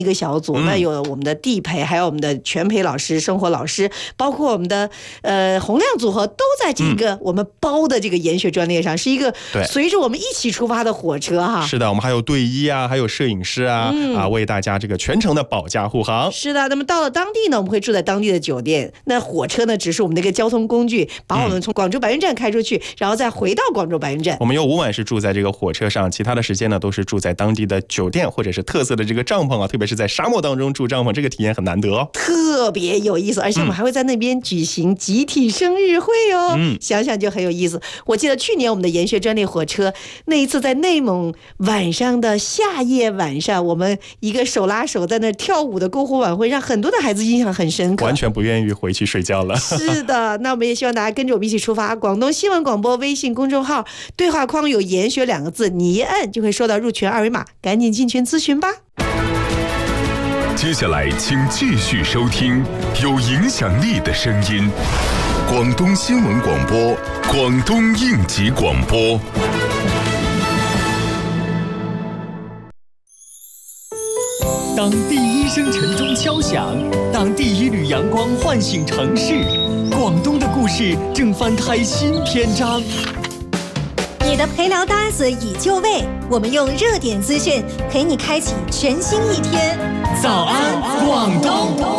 一个小组，那有我们的地陪，还有我们的全陪老师、生活老师，包括我们的洪亮组合，都在这个我们包的这个研学专列上，是一个随着我们一起出发的火车哈。 是的，我们还有队医啊，还有摄影师啊，为大家这个全程的保驾护航。 是的，那么到了当地呢，我们会住在当地的酒店。那火车呢，只是我们的一个交通工具，把我们从广州白云站开出去，然后再回到广州白云站。 我们有5晚是住在这个火车上，其他的时间呢都是住在当地的酒店或者是特色的这个帐篷啊，特别是在沙漠当中住帐篷，这个体验很难得哦， 特别有意思。而且我们还会在那边举行集体生日会哦，想想就很有意思。我记得去年我们的研学专列火车那一次在内蒙晚上的夏夜晚上，我们一个手拉手在那跳舞的篝火晚会，让很多的孩子印象很深刻， 完全不愿意回去睡觉了。 是的，那我们也希望大家跟着我们一起出发。广东新闻广播微信公众号对话框有研学2个字，你一摁就会收到入群2维码，赶紧进群咨询吧。 接下来请继续收听有影响力的声音，广东新闻广播，广东应急广播。 当第一声晨钟敲响，当第一缕阳光唤醒城市，广东的故事正翻开新篇章。 你的陪聊搭子已就位，我们用热点资讯陪你开启全新一天。 早安，广东。